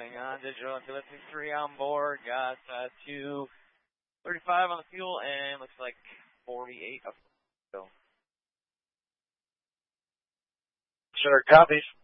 going on? Digital Intelligence 3 on board. Got 235 on the fuel and looks like 48 up. So. Sure, copies.